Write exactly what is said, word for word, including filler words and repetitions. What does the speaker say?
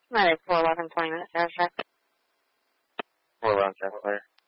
Alright, four eleven, twenty minutes, Sarah Check. four eleven, check, later.